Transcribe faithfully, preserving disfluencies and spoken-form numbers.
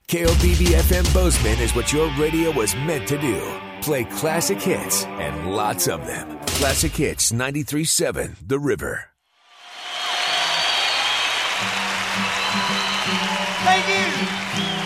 K O B B F M Bozeman is what your radio was meant to do. Play classic hits and lots of them. Classic Hits ninety-three point seven, The River. Thank you.